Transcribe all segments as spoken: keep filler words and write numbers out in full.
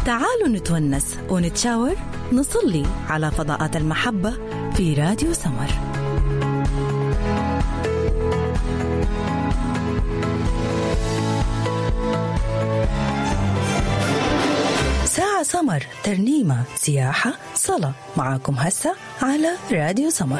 تعالوا نتونس ونتشاور، نصلي على فضاءات المحبة في راديو سمر. ساعة سمر، ترنيمة، سياحة، صلاة، معاكم هسه على راديو سمر.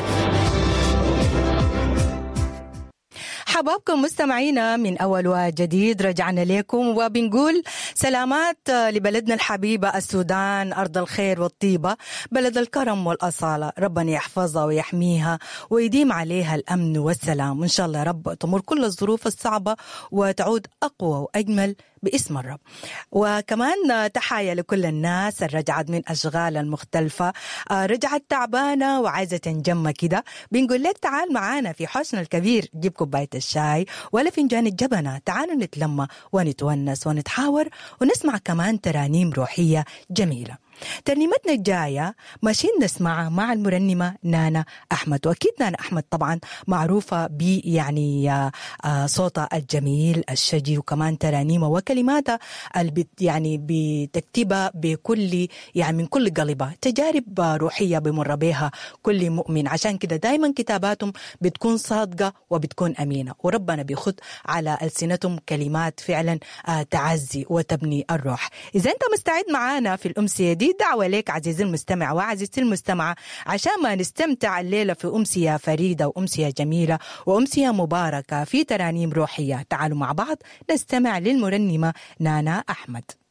حبابكم مستمعينا من أول وجديد، رجعنا لكم وبنقول سلامات لبلدنا الحبيبة السودان، أرض الخير والطيبة، بلد الكرم والأصالة. ربنا يحفظها ويحميها ويديم عليها الأمن والسلام، وإن شاء الله رب تمر كل الظروف الصعبة وتعود أقوى وأجمل باسم الرب. وكمان تحية لكل الناس اللي رجعت من أشغال المختلفة، رجعت تعبانة وعايزة تنجمة كده، بنقول لك تعال معانا في حوشنا الكبير، جيب كوباية الشاي ولا فنجان الجبنة، تعالوا نتلمى ونتونس ونتحاور ونسمع كمان ترانيم روحية جميلة. ترنيمتنا الجاية ماشيين نسمعها مع المرنمة نانا أحمد، وأكيد نانا أحمد طبعا معروفة ب يعني صوتها الجميل الشجي، وكمان ترانيمة وكلماتها يعني بتكتبها بكل يعني من كل قلبها، تجارب روحية بمر بها كل مؤمن، عشان كده دايما كتاباتهم بتكون صادقة وبتكون أمينة، وربنا بيخد على ألسنتهم كلمات فعلا تعزي وتبني الروح. إذا أنت مستعد معانا في الأمسية دي، دعوة لك عزيزي المستمع وعزيزتي المستمعة، عشان ما نستمتع الليلة في أمسية فريدة وأمسية جميلة وأمسية مباركة في ترانيم روحية. تعالوا مع بعض نستمع للمرنمة نانا أحمد.